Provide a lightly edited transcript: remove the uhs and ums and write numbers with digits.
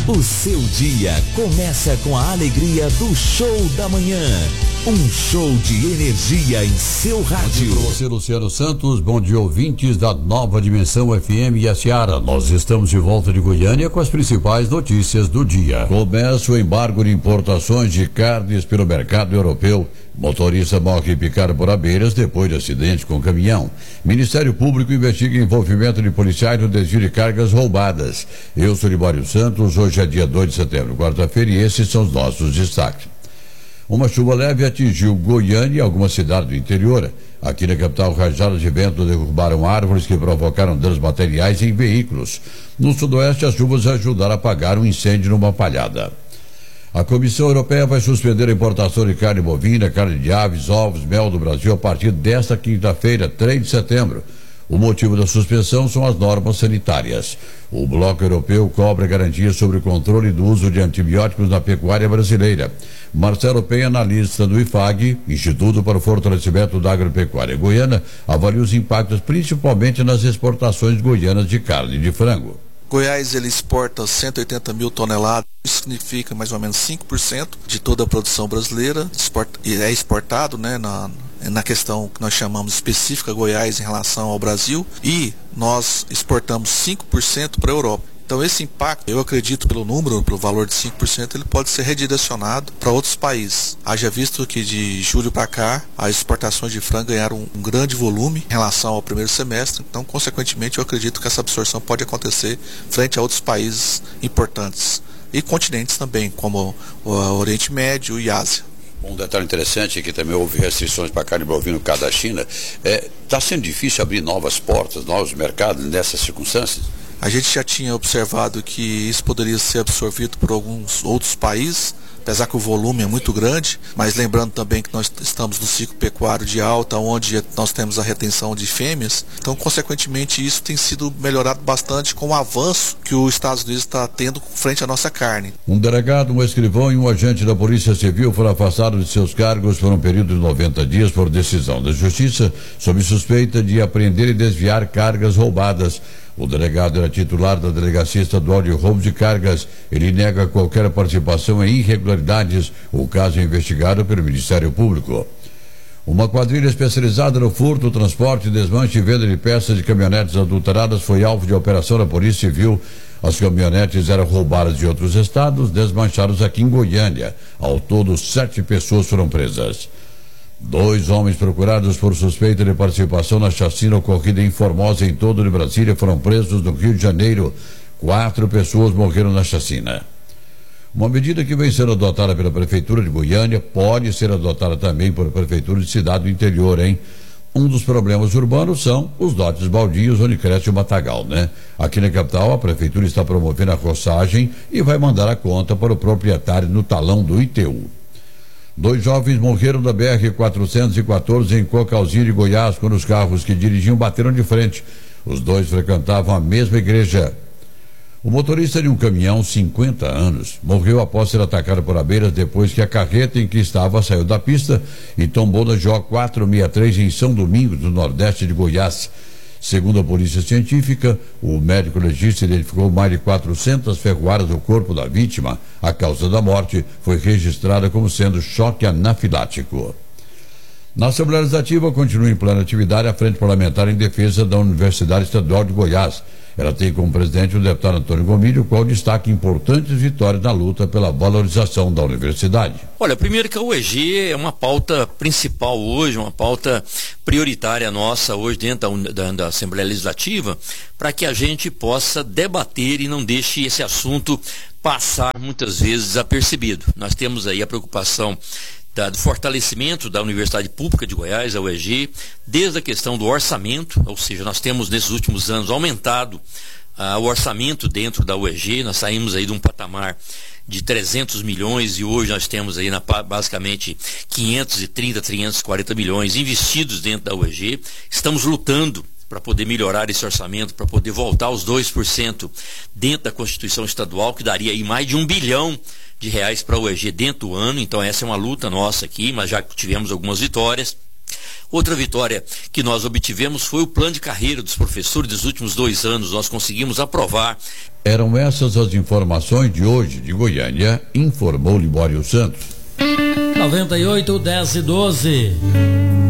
O seu dia começa com a alegria do show da manhã. Um show de energia em seu rádio. Bom dia para você, Luciano Santos. Bom dia, ouvintes da Nova Dimensão FM e a Seara. Nós estamos de volta de Goiânia com as principais notícias do dia. Começa o embargo de importações de carnes pelo mercado europeu. Motorista morre picado por abelhas depois de acidente com caminhão. Ministério Público investiga envolvimento de policiais no desvio de cargas roubadas. Eu sou Libório Santos. Hoje é dia 2 de setembro, quarta-feira, e esses são os nossos destaques. Uma chuva leve atingiu Goiânia e algumas cidades do interior. Aqui na capital, rajadas de vento derrubaram árvores que provocaram danos materiais em veículos. No sudoeste, as chuvas ajudaram a apagar um incêndio numa palhada. A Comissão Europeia vai suspender a importação de carne bovina, carne de aves, ovos, mel do Brasil a partir desta quinta-feira, 3 de setembro. O motivo da suspensão são as normas sanitárias. O bloco europeu cobra garantias sobre o controle do uso de antibióticos na pecuária brasileira. Marcelo Penha, analista do IFAG, Instituto para o Fortalecimento da Agropecuária Goiana, avalia os impactos principalmente nas exportações goianas de carne de frango. Goiás ele exporta 180 mil toneladas, isso significa mais ou menos 5% de toda a produção brasileira, é exportado, né, na questão que nós chamamos específica Goiás em relação ao Brasil, e nós exportamos 5% para a Europa. Então esse impacto, eu acredito pelo número, pelo valor de 5%, ele pode ser redirecionado para outros países. Haja visto que de julho para cá, as exportações de frango ganharam um grande volume em relação ao primeiro semestre, então consequentemente eu acredito que essa absorção pode acontecer frente a outros países importantes. E continentes também, como o Oriente Médio e Ásia. Um detalhe interessante é que também houve restrições para carne bovina por causa da China. Está sendo difícil abrir novas portas, novos mercados nessas circunstâncias? A gente já tinha observado que isso poderia ser absorvido por alguns outros países, apesar que o volume é muito grande, mas lembrando também que nós estamos no ciclo pecuário de alta, onde nós temos a retenção de fêmeas, então consequentemente isso tem sido melhorado bastante com o avanço que os Estados Unidos está tendo frente à nossa carne. Um delegado, um escrivão e um agente da Polícia Civil foram afastados de seus cargos por um período de 90 dias por decisão da Justiça, sob suspeita de apreender e desviar cargas roubadas. O delegado era titular da Delegacia Estadual de Roubo de Cargas. Ele nega qualquer participação em irregularidades. O caso é investigado pelo Ministério Público. Uma quadrilha especializada no furto, transporte, desmanche e venda de peças de caminhonetes adulteradas foi alvo de operação da Polícia Civil. As caminhonetes eram roubadas de outros estados, desmanchadas aqui em Goiânia. Ao todo, 7 pessoas foram presas. 2 homens procurados por suspeita de participação na chacina ocorrida em Formosa, em todo o Brasília, foram presos no Rio de Janeiro. 4 pessoas morreram na chacina. Uma medida que vem sendo adotada pela Prefeitura de Goiânia pode ser adotada também por Prefeitura de cidade do interior, hein? Um dos problemas urbanos são os lotes baldios onde cresce o matagal, né? Aqui na capital, a Prefeitura está promovendo a roçagem e vai mandar a conta para o proprietário no talão do ITU. 2 jovens morreram da BR-414 em Cocalzinho de Goiás, quando os carros que dirigiam bateram de frente. Os 2 frequentavam a mesma igreja. O motorista de um caminhão, 50 anos, morreu após ser atacado por abelhas depois que a carreta em que estava saiu da pista e tombou na GO 463 em São Domingos, no nordeste de Goiás. Segundo a polícia científica, o médico legista identificou mais de 400 ferroadas do corpo da vítima. A causa da morte foi registrada como sendo choque anafilático. Na Assembleia Legislativa continua em plena atividade a Frente Parlamentar em Defesa da Universidade Estadual de Goiás. Ela tem como presidente o deputado Antônio Gomide, o qual destaca importantes vitórias na luta pela valorização da universidade. Olha, primeiro que a UEG é uma pauta principal hoje, uma pauta prioritária nossa hoje dentro da Assembleia Legislativa, para que a gente possa debater e não deixe esse assunto passar muitas vezes desapercebido. Nós temos aí a preocupação do fortalecimento da Universidade Pública de Goiás, a UEG, desde a questão do orçamento, ou seja, nós temos nesses últimos anos aumentado o orçamento dentro da UEG, nós saímos aí de um patamar de 300 milhões e hoje nós temos aí basicamente 530, 540 milhões investidos dentro da UEG. Estamos lutando para poder melhorar esse orçamento, para poder voltar aos 2% dentro da Constituição Estadual, que daria aí mais de R$1 bilhão para a UEG dentro do ano. Então essa é uma luta nossa aqui, mas já tivemos algumas vitórias. Outra vitória que nós obtivemos foi o plano de carreira dos professores dos últimos 2 anos. Nós conseguimos aprovar. Eram essas as informações de hoje de Goiânia, informou Libório Santos. 98, 10 e 12.